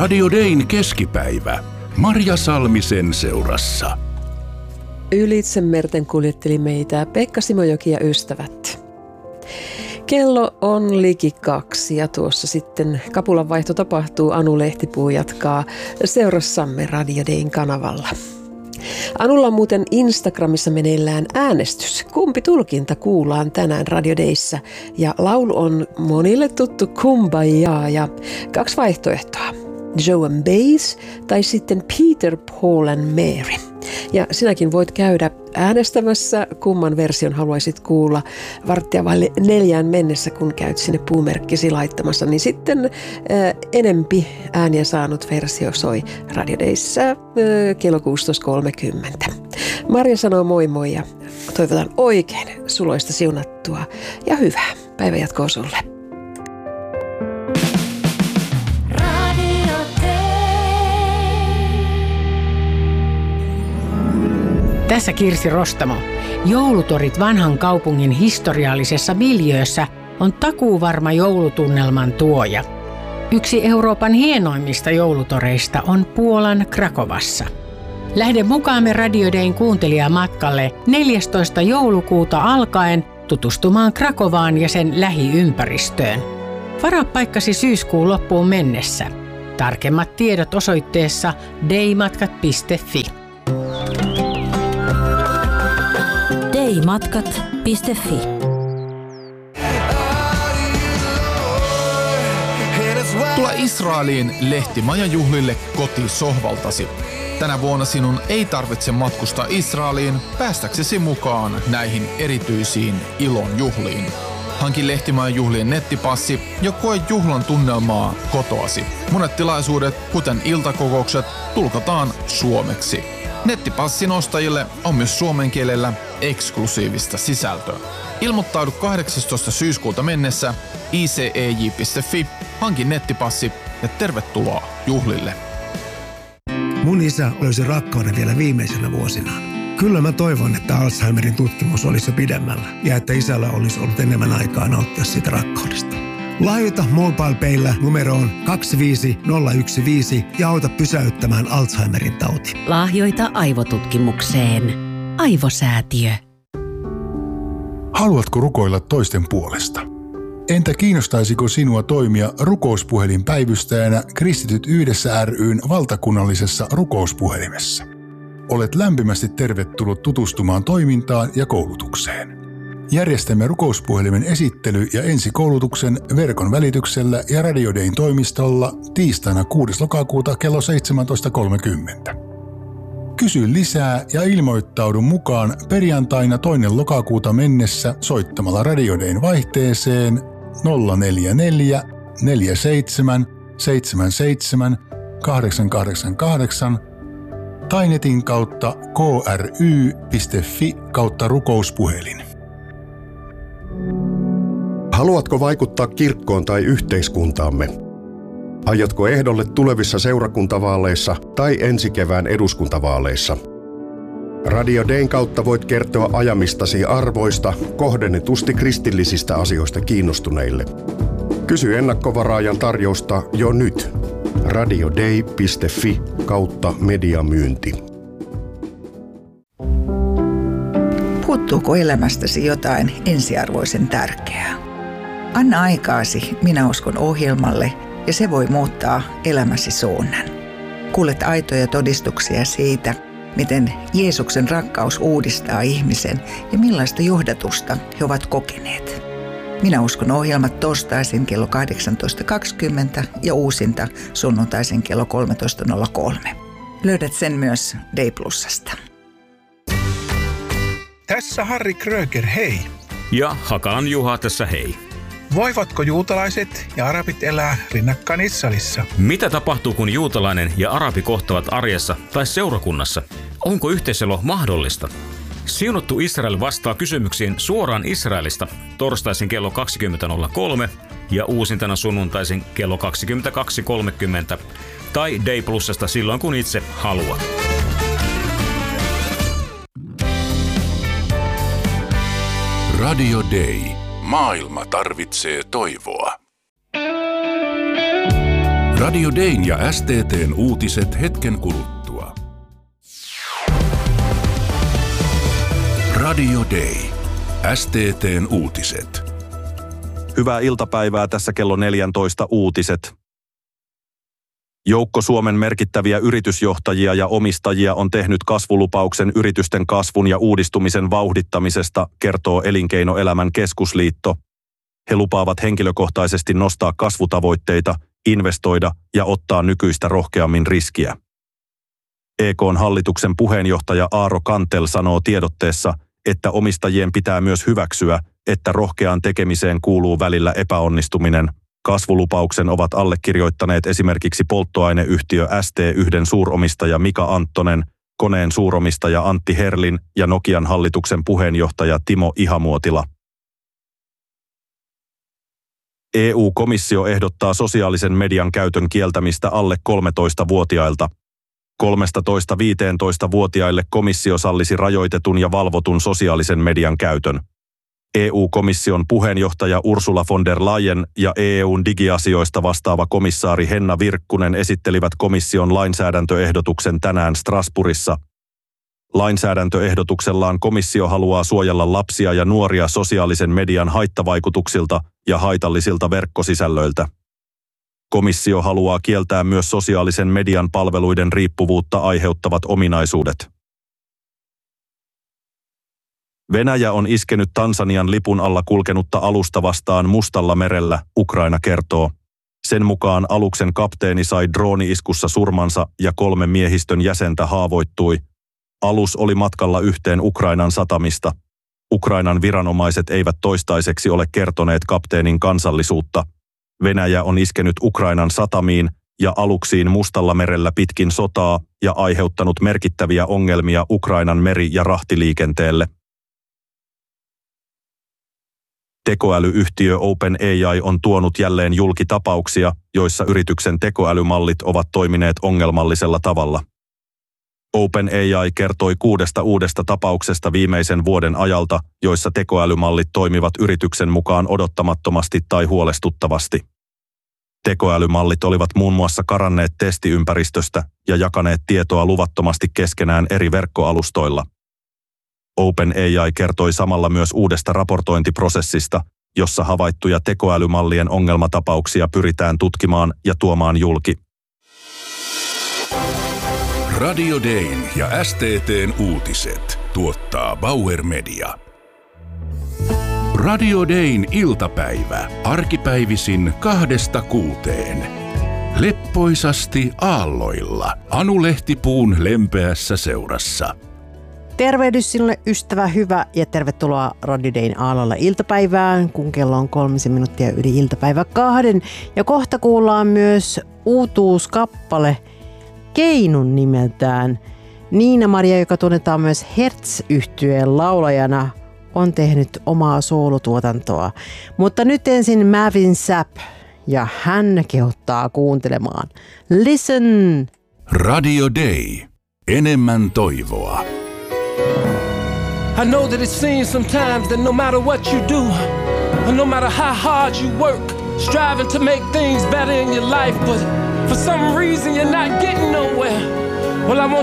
Radio Dayn keskipäivä. Marja Salmisen seurassa. Ylitse merten kuljetteli meitä Pekka Simojoki ja ystävät. Kello on liki 2 ja tuossa sitten kapulanvaihto tapahtuu. Anu Lehtipuu jatkaa seurassamme Radio Dayn kanavalla. Anulla on muuten Instagramissa meneillään äänestys. Kumpi tulkinta kuullaan tänään Radio Dayssä? Ja laulu on monille tuttu Kumbaya ja 2 vaihtoehtoa. Joe and Bass tai sitten Peter, Paul and Mary. Ja sinäkin voit käydä äänestämässä, kumman version haluaisit kuulla 3:45 mennessä, kun käyt sinne puumerkkisi laittamassa. Niin sitten enempi ääniä saanut versio soi Radio Dayssä kello 16.30. Marja sanoo moi moi ja toivotan oikein suloista siunattua ja hyvää päivänjatkoa sulle. Tässä Kirsi Rostamo. Joulutorit vanhan kaupungin historiallisessa miljöössä on takuuvarma joulutunnelman tuoja. Yksi Euroopan hienoimmista joulutoreista on Puolan Krakovassa. Lähde mukaamme Radio Dayn kuuntelijamatkalle 14. joulukuuta alkaen tutustumaan Krakovaan ja sen lähiympäristöön. Varaa paikkasi syyskuun loppuun mennessä. Tarkemmat tiedot osoitteessa daymatkat.fi. daymatkat.fi. Tule Israeliin lehtimajajuhlille kotisohvaltasi. Tänä vuonna sinun ei tarvitse matkustaa Israeliin päästäksesi mukaan näihin erityisiin ilon juhliin. Hanki lehtimajajuhlien nettipassi ja koe juhlan tunnelmaa kotoasi. Monet tilaisuudet, kuten iltakokoukset, tulkataan suomeksi. Nettipassin ostajille on myös suomen kielellä eksklusiivista sisältöä. Ilmoittaudu 18. syyskuuta mennessä icej.fi, hanki nettipassi ja tervetuloa juhlille. Mun isä löysi rakkauden vielä viimeisenä vuosinaan. Kyllä mä toivon, että Alzheimerin tutkimus olisi jo pidemmällä ja että isällä olisi ollut enemmän aikaa nauttia siitä rakkaudesta. Lahjoita MobilePayllä numeroon 25015 ja auta pysäyttämään Alzheimerin tauti. Lahjoita aivotutkimukseen. Aivosäätiö. Haluatko rukoilla toisten puolesta? Entä kiinnostaisiko sinua toimia rukouspuhelinpäivystäjänä Kristityt yhdessä ry:n valtakunnallisessa rukouspuhelimessa? Olet lämpimästi tervetullut tutustumaan toimintaan ja koulutukseen. Järjestämme rukouspuhelimen esittely- ja ensikoulutuksen verkon välityksellä ja Radio Dayn toimistolla tiistaina 6. lokakuuta kello 17.30. Kysy lisää ja ilmoittaudu mukaan perjantaina 2. lokakuuta mennessä soittamalla Radio Dayn vaihteeseen 044 47 77 888 tai netin kautta kry.fi/rukouspuhelin. Haluatko vaikuttaa kirkkoon tai yhteiskuntaamme? Aiotko ehdolle tulevissa seurakuntavaaleissa tai ensi kevään eduskuntavaaleissa? Radio Dayn kautta voit kertoa ajamistasi arvoista kohdennetusti kristillisistä asioista kiinnostuneille. Kysy ennakkovaraajan tarjousta jo nyt. radioday.fi/mediamyynti. Puuttuuko elämästäsi jotain ensiarvoisen tärkeää? Anna aikaasi Minä uskon -ohjelmalle ja se voi muuttaa elämäsi suunnan. Kuulet aitoja todistuksia siitä, miten Jeesuksen rakkaus uudistaa ihmisen ja millaista johdatusta he ovat kokeneet. Minä uskon -ohjelmat torstaisin kello 18.20 ja uusinta sunnuntaisin kello 13.03. Löydät sen myös Day Plusasta. Tässä Harri Kröger, hei. Ja Hakan Juha tässä hei. Voivatko juutalaiset ja arabit elää rinnakkain Israelissa? Mitä tapahtuu, kun juutalainen ja arabi kohtavat arjessa tai seurakunnassa? Onko yhteiselo mahdollista? Siunattu Israel vastaa kysymyksiin suoraan Israelista torstaisin kello 20.03 ja uusintana sunnuntaisin kello 22.30 tai Day Plusasta silloin kun itse haluat. Radio Day. Maailma tarvitsee toivoa. Radio Dayn ja STT:n uutiset hetken kuluttua. Radio Day. STT:n uutiset. Hyvää iltapäivää, tässä kello 14 uutiset. Joukko Suomen merkittäviä yritysjohtajia ja omistajia on tehnyt kasvulupauksen yritysten kasvun ja uudistumisen vauhdittamisesta, kertoo Elinkeinoelämän keskusliitto. He lupaavat henkilökohtaisesti nostaa kasvutavoitteita, investoida ja ottaa nykyistä rohkeammin riskiä. EK:n hallituksen puheenjohtaja Aaro Kantel sanoo tiedotteessa, että omistajien pitää myös hyväksyä, että rohkeaan tekemiseen kuuluu välillä epäonnistuminen. Kasvulupauksen ovat allekirjoittaneet esimerkiksi polttoaineyhtiö ST1 suuromistaja Mika Anttonen, Koneen suuromistaja Antti Herlin ja Nokian hallituksen puheenjohtaja Timo Ihamuotila. EU-komissio ehdottaa sosiaalisen median käytön kieltämistä alle 13-vuotiailta. 13-15-vuotiaille komissio sallisi rajoitetun ja valvotun sosiaalisen median käytön. EU-komission puheenjohtaja Ursula von der Leyen ja EUn digiasioista vastaava komissaari Henna Virkkunen esittelivät komission lainsäädäntöehdotuksen tänään Strasbourgissa. Lainsäädäntöehdotuksellaan komissio haluaa suojella lapsia ja nuoria sosiaalisen median haittavaikutuksilta ja haitallisilta verkkosisällöiltä. Komissio haluaa kieltää myös sosiaalisen median palveluiden riippuvuutta aiheuttavat ominaisuudet. Venäjä on iskenyt Tansanian lipun alla kulkenutta alusta vastaan Mustalla merellä, Ukraina kertoo. Sen mukaan aluksen kapteeni sai drooni-iskussa surmansa ja 3 miehistön jäsentä haavoittui. Alus oli matkalla yhteen Ukrainan satamista. Ukrainan viranomaiset eivät toistaiseksi ole kertoneet kapteenin kansallisuutta. Venäjä on iskenyt Ukrainan satamiin ja aluksiin Mustalla merellä pitkin sotaa ja aiheuttanut merkittäviä ongelmia Ukrainan meri- ja rahtiliikenteelle. Tekoälyyhtiö OpenAI on tuonut jälleen julki tapauksia, joissa yrityksen tekoälymallit ovat toimineet ongelmallisella tavalla. OpenAI kertoi 6 uudesta tapauksesta viimeisen vuoden ajalta, joissa tekoälymallit toimivat yrityksen mukaan odottamattomasti tai huolestuttavasti. Tekoälymallit olivat muun muassa karanneet testiympäristöstä ja jakaneet tietoa luvattomasti keskenään eri verkkoalustoilla. OpenAI kertoi samalla myös uudesta raportointiprosessista, jossa havaittuja tekoälymallien ongelmatapauksia pyritään tutkimaan ja tuomaan julki. Radio Dayn ja STT:n uutiset tuottaa Bauer Media. Radio Dayn iltapäivä, arkipäivisin 2–6. Leppoisasti aalloilla, Anu Lehtipuun lempeässä seurassa. Tervehdys sinulle ystävä hyvä ja tervetuloa Radio Dayn aalloilla iltapäivään, kun kello on 3 minuuttia yli iltapäivä 2. Ja kohta kuullaan myös uutuuskappale Keinun nimeltään. Niina-Maria, joka tunnetaan myös Hertz-yhtyeen laulajana, on tehnyt omaa soolotuotantoa. Mutta nyt ensin Mavin Sapp ja hän kehottaa kuuntelemaan. Listen! Radio Day. Enemmän toivoa. I know that it seems sometimes that no matter what you do, no matter how hard you work, striving to make things better in your life, but for some reason you're not getting nowhere. Well, I want